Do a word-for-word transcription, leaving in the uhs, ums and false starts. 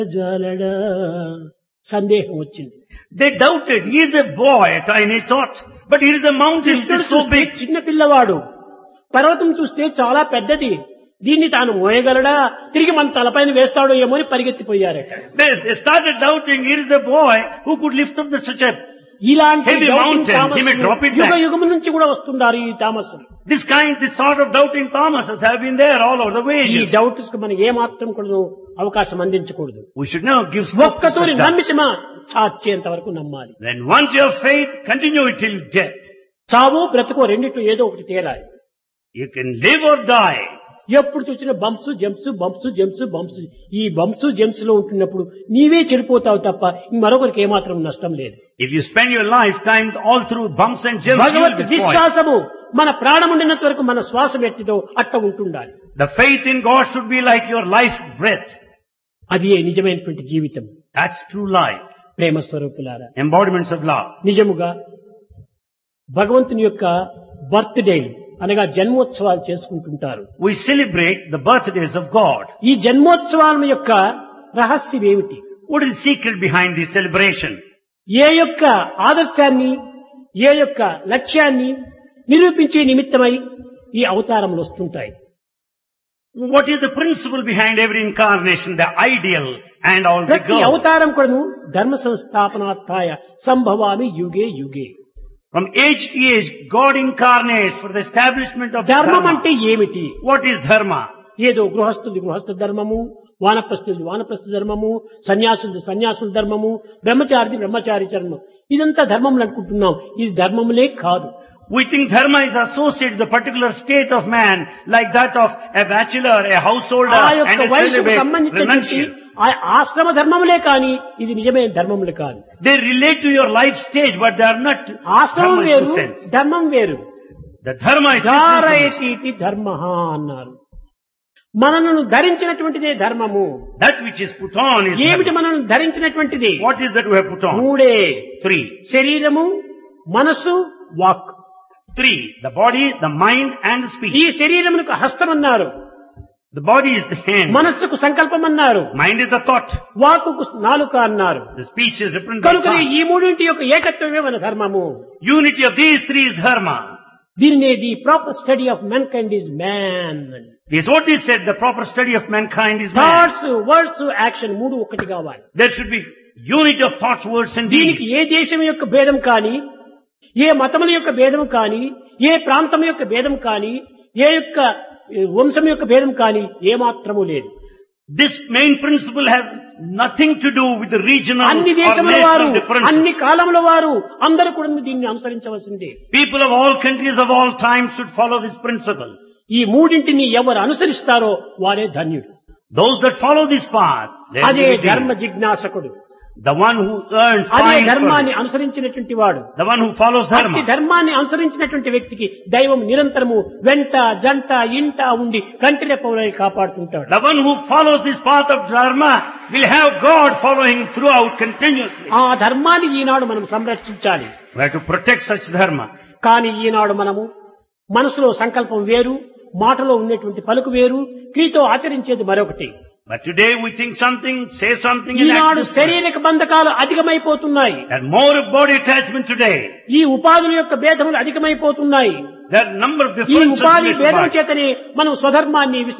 జాలడా సందేహం వచ్చింది. They doubted, he is a boy, a tiny tot, but he is a mountain, it is so big. చిన్న పిల్లవాడు, పర్వతం చూస్తే చాలా పెద్దది, దీన్ని తాను మోయగలడా, తిరిగి మన తలపైన వేస్తాడో ఏమో అని పరిగెత్తిపోయారట. They, they started doubting, here is a boy who could lift up the such a ఇలాంటి heavy mountain, he may drop it యుగ back. యుగం నుంచి కూడా వస్తున్నారు ఈ తామస్. This kind, this sort of doubting Thomases have been there all over the ఈ ages. Doubts కు మనం ఏ మాత్రం కూడా అవకాశం అందించకూడదు. We should never give scope to ఒక్కతోని such doubt. నమ్మితమా చాచేంత వరకు నమ్మాలి. Then once you have faith, continue it till death. చావు బ్రతుకో రెండిట్లో ఏదో ఒకటి తేలాలి. You can live or die. ఎప్పుడు చూసిన bumps jumps bumps jumps bumps, ఈ బంప్స్ జంప్స్ లో ఉంటున్నప్పుడు నీవే చెడిపోతావు తప్ప మరొకరికి ఏమాత్రం నష్టం లేదు. If you spend your lifetime all through bumps and jumps, you will Bhagwat be spoiled. విశ్వాసము మన ప్రాణం ఉండినంత వరకు మన శ్వాసం ఎట్టిదో అట్ట ఉంటుండాలి. The faith in God should be like your life breath. అది నిజమైనటువంటి జీవితం. That's true life. ప్రేమ స్వరూపులారా, Embodiments of love. నిజముగా భగవంతుని యొక్క బర్త్డేలు అనగా జన్మోత్సవాలు చేసుకుంటుంటారు. We celebrate the birthdays of God. ఈ జన్మోత్సవాల యొక్క రహస్యం ఏమిటి? What is the secret behind this celebration? ఏ యొక్క ఆదర్శాన్ని, ఏ యొక్క లక్ష్యాన్ని నిరూపించే నిమిత్తమై ఈ అవతారములు వస్తుంటాయి. What is the principle behind every incarnation, the ideal and all the ప్రతి goal? అవతారం కూడాను ధర్మ సంస్థాపనార్థాయ సంభవామి యుగే యుగే. From age to age, God incarnates for the establishment of ధర్మం dharma. అంటే ఏమిటి? What is dharma? ఏదో గృహస్థుది గృహస్థ ధర్మము, వానప్రస్థుది వానప్రస్థ ధర్మము, సన్యాసులది సన్యాసుల ధర్మము, బ్రహ్మచారిది బ్రహ్మచారి ధర్మం. ఇదంతా ధర్మములు అనుకుంటున్నాం. ఇది ధర్మములే కాదు. We think dharma is associated with a particular state of man, like that of a bachelor, a householder, ఆ and యొక్క a వయసుకు celibate సంబంధించినటువంటి renunciant. ఆ ఆశ్రమ ధర్మములే కాని ఇది నిజమైన ధర్మములు కాదు. They relate to your life stage, but they are not ఆశ్రమం dharma in వేరు, true sense. ధర్మం వేరు. The dharma is different from this. ధారయతి ధర్మ అన్నారు. మనను ధరించినటువంటిదే ధర్మము. That which is put on is ఏమిటి dharma. మనను ధరించినటువంటిది? What is that we have put on? మూడే. Three. శరీరము, మనస్సు, walk. Three. The body, the mind, and the speech. ఈ శరీరమునకు హస్తం అన్నారు, The body is the hand. మనస్సుకు సంకల్పం అన్నారు, Mind is the thought. వాక్కుకు నాలుక అన్నారు. The speech is represented by కనుకనే tongue. ఈ మూడింటి యొక్క ఏకత్వమే మన ధర్మము. Unity of these three is dharma. దీనినే the proper study of man kind is man. This is what is said, the proper study of mankind is man. Thoughts, words, action మూడు ఒకటి కావాలి. There should be unity of thoughts, words and దీనికి deeds. ఏ దేశం యొక్క భేదం కానీ, ఏ మతముల యొక్క భేదం కానీ, ఏ ప్రాంతం యొక్క భేదం కానీ, ఏ యొక్క ఏ, వంశం యొక్క భేదం కానీ ఏ మాత్రము లేదు. This main principle has nothing to do with the regional or అన్ని దేశముల వారు, national differences. అన్ని కాలముల వారు అందరూ కూడా దీన్ని అనుసరించవలసిందే. People of all countries of all times should follow this principle. ఈ మూడింటిని ఎవరు అనుసరిస్తారో వారే ధన్యుడు. Those that follow this path, they అదే will be ధర్మ redeemed. జిజ్ఞాసకుడు, The one who earns అదే fines for ధర్మాన్ని this. అనుసరించినటువంటి వాడు. The one who follows అట్టి dharma. ధర్మాన్ని అనుసరించినటువంటి వ్యక్తికి దైవం నిరంతరము వెంట జంట ఇంట ఉండి కంటిరెప్పవలై కాపాడుతుంటాడు. The one who follows this path of dharma will have God following throughout continuously. ఆ ధర్మాన్ని ఈనాడు మనం సంరక్షించాలి. We have to protect such dharma. కానీ ఈనాడు మనము మనసులో సంకల్పం వేరు, మాటలో ఉన్నటువంటి పలుకు వేరు, క్రియతో ఆచరించేది మరొకటి. But today we think something, say something, and Eenadu act different. శారీరక బంధకాలు అధికమైపోతున్నాయి. There are more body attachment today. ఈ ఉపాధుల యొక్క భేదములు అధికమైపోతున్నాయి. There are number of ఈ differences. ఉపాధి in this భేదం body. చేతనే మనం స్వధర్మాన్ని